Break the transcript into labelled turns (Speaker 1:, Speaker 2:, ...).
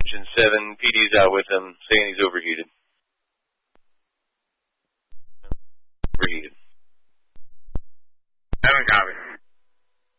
Speaker 1: Engine 7, PD's out with him, saying he's overheated.